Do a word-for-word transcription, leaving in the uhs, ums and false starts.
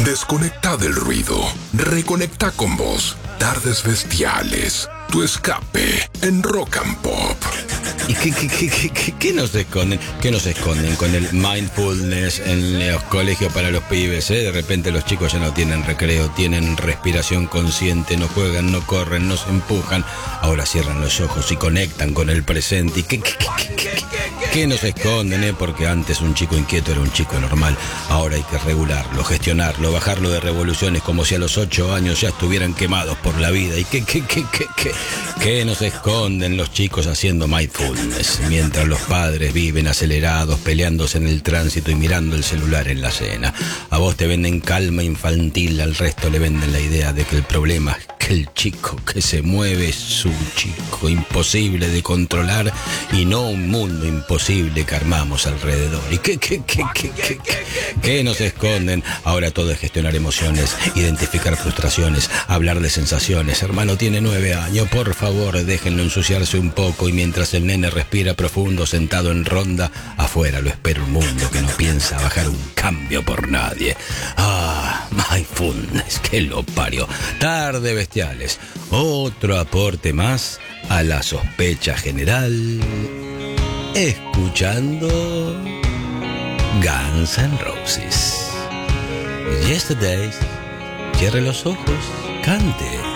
Desconecta del ruido. Reconecta con vos. Tardes Bestiales. Tu escape en Rock and Pop. ¿Y qué, qué, qué, qué, qué nos esconden? ¿Qué nos esconden con el mindfulness en los colegios para los pibes? ¿eh? De repente los chicos ya no tienen recreo, tienen respiración consciente, no juegan, no corren, no se empujan. Ahora cierran los ojos y conectan con el presente. ¿Y qué, qué, qué, qué, qué, qué nos esconden? Eh? Porque antes un chico inquieto era un chico normal. Ahora hay que regularlo, gestionarlo, bajarlo de revoluciones como si a los ocho años ya estuvieran quemados por la vida. ¿Y qué, qué, qué, qué, qué? ¿Qué nos esconden los chicos haciendo mindfulness mientras los padres viven acelerados, peleándose en el tránsito y mirando el celular en la cena? A vos te venden calma infantil, al resto le venden la idea de que el problema es que el chico que se mueve es un chico imposible de controlar y no un mundo imposible que armamos alrededor. ¿Y qué, qué, qué, qué, qué, qué, qué nos esconden? Ahora todo es gestionar emociones, identificar frustraciones, hablar de sensaciones. Hermano, tiene nueve años, por favor, déjenlo ensuciarse un poco y mientras el nene respira profundo sentado en ronda, afuera lo espera un mundo que no piensa bajar un cambio por nadie. Ah, mindfulness, que lo parió. Tarde Bestiales, otro aporte más a la sospecha general, escuchando Guns N' Roses. Yesterday, cierre los ojos, cante.